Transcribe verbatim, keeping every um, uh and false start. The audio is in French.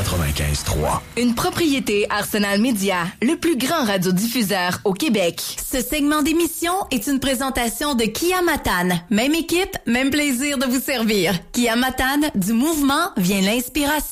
quatre-vingt-quinze trois. Une propriété Arsenal Média, le plus grand radiodiffuseur au Québec. Ce segment d'émission est une présentation de Kia Matane. Même équipe, même plaisir de vous servir. Kia Matane, du mouvement vient l'inspiration.